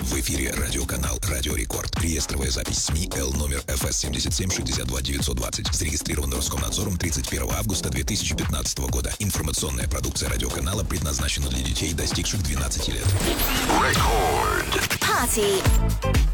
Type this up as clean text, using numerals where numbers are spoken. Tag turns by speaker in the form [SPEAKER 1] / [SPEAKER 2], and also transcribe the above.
[SPEAKER 1] В эфире радиоканал «Радио Рекорд». Реестровая запись СМИ Л номер ФС 77 62 920. Зарегистрирован Роскомнадзором 31 августа 2015 года. Информационная продукция радиоканала предназначена для детей, достигших 12 лет.
[SPEAKER 2] Рекорд. Party.